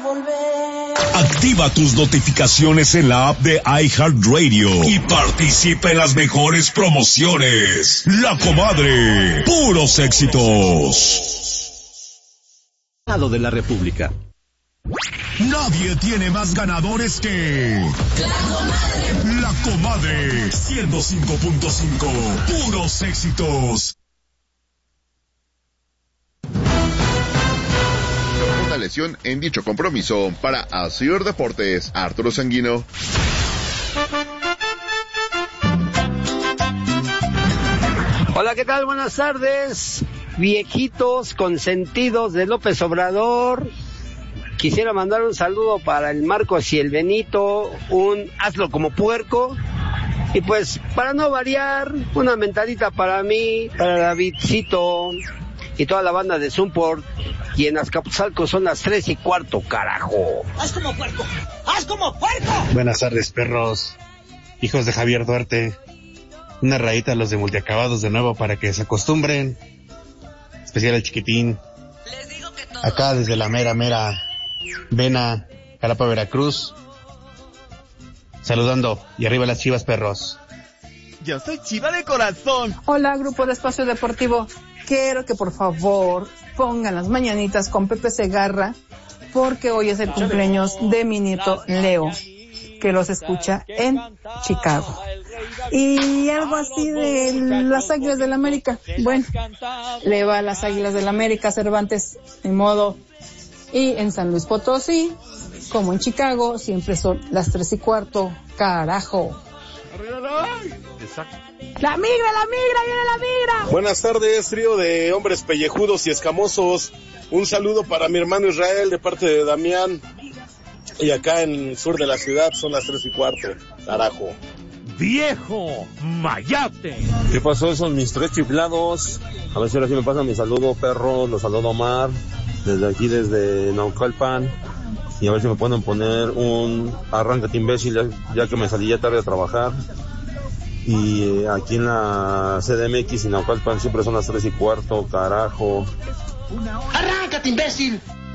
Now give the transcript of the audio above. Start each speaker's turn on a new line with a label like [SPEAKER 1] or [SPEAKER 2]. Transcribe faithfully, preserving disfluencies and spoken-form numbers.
[SPEAKER 1] volver.
[SPEAKER 2] Activa tus notificaciones en la app de iHeartRadio y participa en las mejores promociones. La Comadre, puros éxitos.
[SPEAKER 3] De la República.
[SPEAKER 2] Nadie tiene más ganadores que La Comadre. La Comadre, ciento cinco punto cinco, puros éxitos.
[SPEAKER 4] Una lesión en dicho compromiso. Para Asir Deportes, Arturo Sanguino.
[SPEAKER 5] Hola, ¿qué tal? Buenas tardes, viejitos consentidos de López Obrador. Quisiera mandar un saludo para el Marcos y el Benito, un hazlo como puerco. Y pues, para no variar, una mentadita para mí, para Davidcito y toda la banda de Zumport. Y en Azcapotzalco son las tres y cuarto, carajo.
[SPEAKER 1] ¡Haz como puerco! ¡Haz como puerco!
[SPEAKER 6] Buenas tardes, perros, hijos de Javier Duarte. Una rayita a los de multiacabados de nuevo para que se acostumbren. Especial al chiquitín. Acá desde la mera, mera Vena, Jalapa, Veracruz. Saludando. Y arriba las Chivas, perros.
[SPEAKER 7] Yo soy chiva de corazón.
[SPEAKER 8] Hola, grupo de Espacio Deportivo. Quiero que por favor pongan las mañanitas con Pepe Segarra, porque hoy es el cumpleaños de mi nieto Leo, que los escucha en Chicago. Y algo así de las Águilas del América. Bueno, le va a las Águilas del América, Cervantes, de modo. Y en San Luis Potosí, como en Chicago, siempre son las tres y cuarto, carajo.
[SPEAKER 9] La migra, la migra, viene la migra.
[SPEAKER 10] Buenas tardes, trío de hombres pellejudos y escamosos. Un saludo para mi hermano Israel de parte de Damián. Y acá en el sur de la ciudad son las tres y cuarto, carajo.
[SPEAKER 7] Viejo mayate.
[SPEAKER 11] ¿Qué pasó? Son mis tres chiflados. A ver si ahora sí me pasan mi saludo, perro. Los saludo Omar, desde aquí, desde Naucalpan. Y a ver si me pueden poner un arráncate imbécil, ya, ya que me salí ya tarde a trabajar. Y eh, aquí en la C D M X y Naucalpan siempre son las tres y cuarto, carajo.
[SPEAKER 1] ¡Arráncate, imbécil!